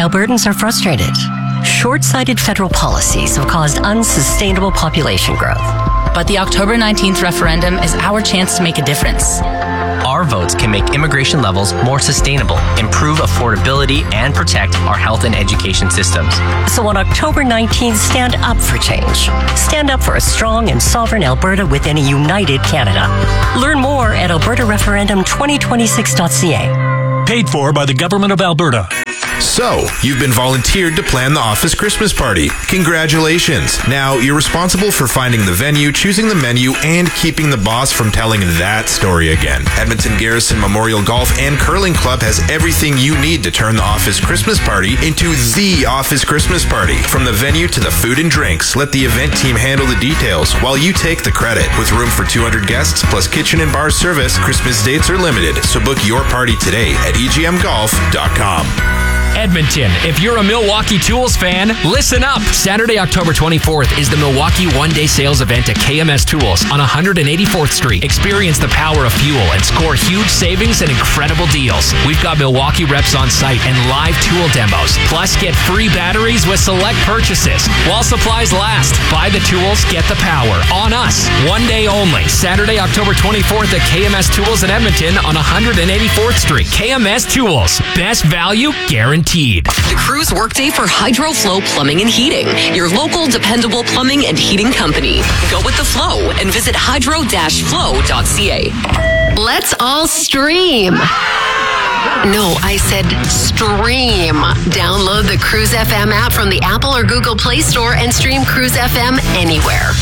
Albertans are frustrated. Short-sighted federal policies have caused unsustainable population growth. But the October 19th referendum is our chance to make a difference. Our votes can make immigration levels more sustainable, improve affordability, and protect our health and education systems. So on October 19th, stand up for change. Stand up for a strong and sovereign Alberta within a united Canada. Learn more at albertareferendum2026.ca. Paid for by the Government of Alberta. So, you've been volunteered to plan the office Christmas party. Congratulations. Now, you're responsible for finding the venue, choosing the menu, and keeping the boss from telling that story again. Edmonton Garrison Memorial Golf and Curling Club has everything you need to turn the office Christmas party into the office Christmas party. From the venue to the food and drinks, let the event team handle the details while you take the credit. With room for 200 guests plus kitchen and bar service, Christmas dates are limited, so book your party today at egmgolf.com. Edmonton, if you're a Milwaukee Tools fan, listen up. Saturday, October 24th is the Milwaukee one-day sales event at KMS Tools on 184th Street. Experience the power of fuel and score huge savings and incredible deals. We've got Milwaukee reps on site and live tool demos. Plus, get free batteries with select purchases. While supplies last, buy the tools, get the power. On us. One day only. Saturday, October 24th at KMS Tools in Edmonton on 184th Street. KMS Tools. Best value guaranteed. The Cruise Workday for HydroFlow Plumbing and Heating, your local dependable plumbing and heating company. Go with the flow and visit hydro-flow.ca. Let's all stream. No, I said stream. Download the Cruise FM app from the Apple or Google Play Store and stream Cruise FM anywhere.